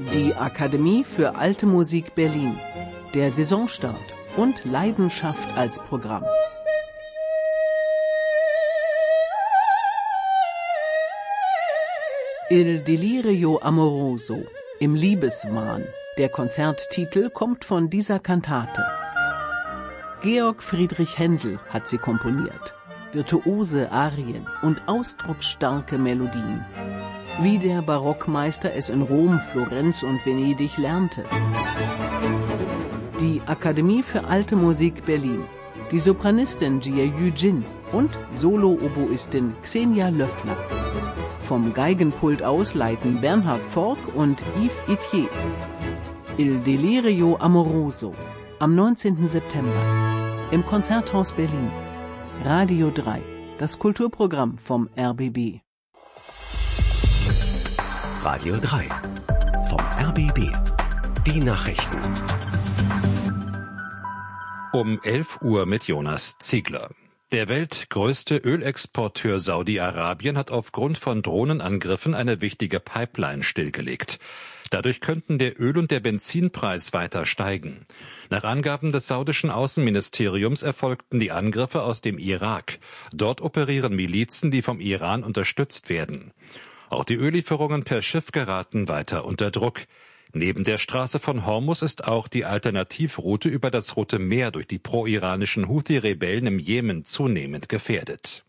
Die Akademie für Alte Musik Berlin. Der Saisonstart und Leidenschaft als Programm. Il Delirio Amoroso, im Liebeswahn. Der Konzerttitel kommt von dieser Kantate. Georg Friedrich Händel hat sie komponiert. Virtuose Arien und ausdrucksstarke Melodien. Wie der Barockmeister es in Rom, Florenz und Venedig lernte. Die Akademie für Alte Musik Berlin. Die Sopranistin Jia Yu-jin und Solo-Oboistin Xenia Löffler. Vom Geigenpult aus leiten Bernhard Fork und Yves Itier. Il Delirio Amoroso. Am 19. September. Im Konzerthaus Berlin. Radio 3. Das Kulturprogramm vom RBB. Radio 3. Vom RBB. Die Nachrichten. Um 11 Uhr mit Jonas Ziegler. Der weltgrößte Ölexporteur Saudi-Arabien hat aufgrund von Drohnenangriffen eine wichtige Pipeline stillgelegt. Dadurch könnten der Öl- und der Benzinpreis weiter steigen. Nach Angaben des saudischen Außenministeriums erfolgten die Angriffe aus dem Irak. Dort operieren Milizen, die vom Iran unterstützt werden. Auch die Öllieferungen per Schiff geraten weiter unter Druck. Neben der Straße von Hormuz ist auch die Alternativroute über das Rote Meer durch die pro-iranischen Houthi-Rebellen im Jemen zunehmend gefährdet.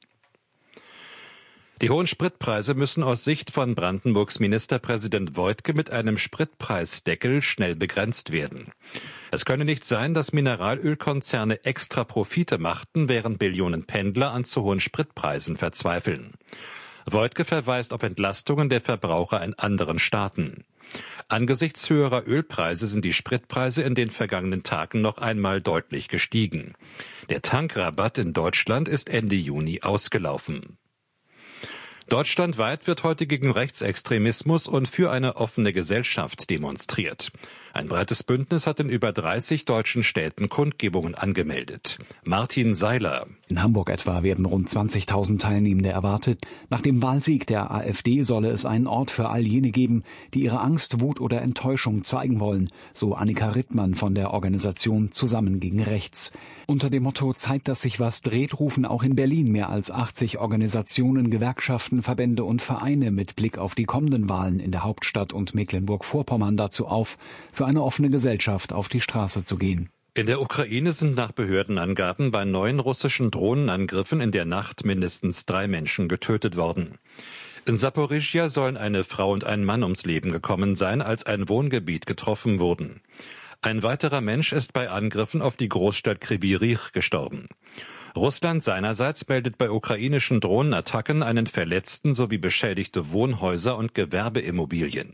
Die hohen Spritpreise müssen aus Sicht von Brandenburgs Ministerpräsident Woidke mit einem Spritpreisdeckel schnell begrenzt werden. Es könne nicht sein, dass Mineralölkonzerne extra Profite machten, während Millionen Pendler an zu hohen Spritpreisen verzweifeln. Woidke verweist auf Entlastungen der Verbraucher in anderen Staaten. Angesichts höherer Ölpreise sind die Spritpreise in den vergangenen Tagen noch einmal deutlich gestiegen. Der Tankrabatt in Deutschland ist Ende Juni ausgelaufen. Deutschlandweit wird heute gegen Rechtsextremismus und für eine offene Gesellschaft demonstriert. Ein breites Bündnis hat in über 30 deutschen Städten Kundgebungen angemeldet. Martin Seiler. In Hamburg etwa werden rund 20.000 Teilnehmende erwartet. Nach dem Wahlsieg der AfD solle es einen Ort für all jene geben, die ihre Angst, Wut oder Enttäuschung zeigen wollen, so Annika Rittmann von der Organisation Zusammen gegen Rechts. Unter dem Motto Zeit, dass sich was dreht, rufen auch in Berlin mehr als 80 Organisationen, Gewerkschaften, Verbände und Vereine mit Blick auf die kommenden Wahlen in der Hauptstadt und Mecklenburg-Vorpommern dazu auf, für eine offene Gesellschaft auf die Straße zu gehen. In der Ukraine sind nach Behördenangaben bei 9 russischen Drohnenangriffen in der Nacht mindestens 3 Menschen getötet worden. In Saporischschja sollen eine Frau und ein Mann ums Leben gekommen sein, als ein Wohngebiet getroffen wurden. Ein weiterer Mensch ist bei Angriffen auf die Großstadt Kryvyi Rih gestorben. Russland seinerseits meldet bei ukrainischen Drohnenattacken einen Verletzten sowie beschädigte Wohnhäuser und Gewerbeimmobilien.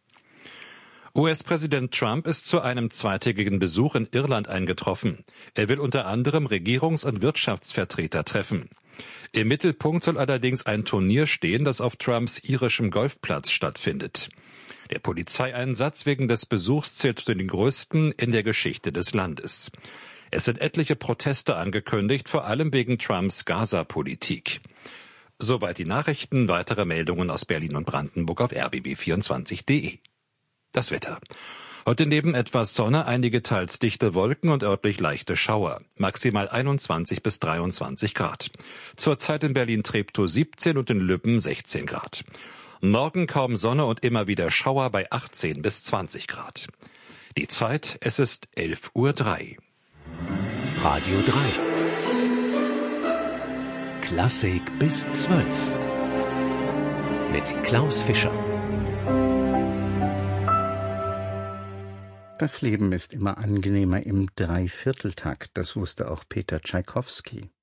US-Präsident Trump ist zu einem zweitägigen Besuch in Irland eingetroffen. Er will unter anderem Regierungs- und Wirtschaftsvertreter treffen. Im Mittelpunkt soll allerdings ein Turnier stehen, das auf Trumps irischem Golfplatz stattfindet. Der Polizeieinsatz wegen des Besuchs zählt zu den größten in der Geschichte des Landes. Es sind etliche Proteste angekündigt, vor allem wegen Trumps Gaza-Politik. Soweit die Nachrichten, weitere Meldungen aus Berlin und Brandenburg auf rbb24.de. Das Wetter. Heute neben etwas Sonne, einige teils dichte Wolken und örtlich leichte Schauer. Maximal 21 bis 23 Grad. Zurzeit in Berlin-Treptow 17 und in Lübben 16 Grad. Morgen kaum Sonne und immer wieder Schauer bei 18 bis 20 Grad. Die Zeit, es ist 11:03 Uhr. Radio 3. Klassik bis 12. Mit Klaus Fischer. Das Leben ist immer angenehmer im Dreivierteltakt, das wusste auch Peter Tschaikowski.